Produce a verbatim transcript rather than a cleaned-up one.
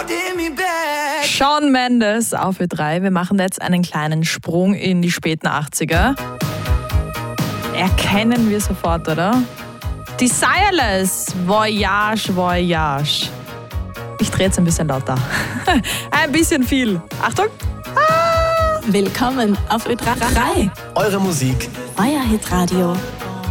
Shawn Mendes auf Ö drei. Wir machen jetzt einen kleinen Sprung in die späten achtziger. Erkennen wir sofort, oder? Desireless, Voyage, Voyage. Ich drehe jetzt ein bisschen lauter. Ein bisschen viel. Achtung. Willkommen auf Ö drei. Eure Musik. Euer Hitradio.